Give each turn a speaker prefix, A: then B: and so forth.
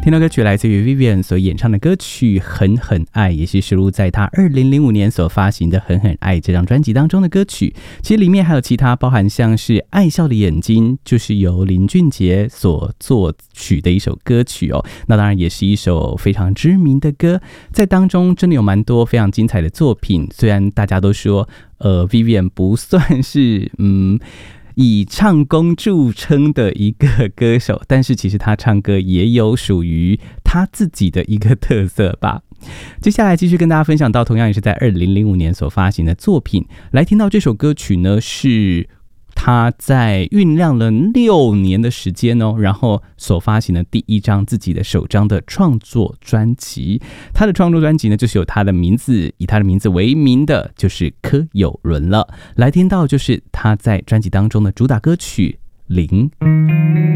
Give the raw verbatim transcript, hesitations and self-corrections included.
A: 听到歌曲来自于 Vivian 所演唱的歌曲《狠狠爱》，也是收录在她二零零五年所发行的《狠狠爱》这张专辑当中的歌曲。其实里面还有其他，包含像是《爱笑的眼睛》，就是由林俊杰所作曲的一首歌曲哦。那当然也是一首非常知名的歌，在当中真的有蛮多非常精彩的作品。虽然大家都说，呃 ，Vivian 不算是嗯。以唱功著称的一个歌手，但是其实他唱歌也有属于他自己的一个特色吧。接下来继续跟大家分享到同样也是在二零零五年所发行的作品，来听到这首歌曲呢，是他在酝酿了六年的时间哦，然后所发行的第一张自己的首张的创作专辑。他的创作专辑呢，就是有他的名字，以他的名字为名的，就是柯有伦了。来听到就是他在专辑当中的主打歌曲《零》。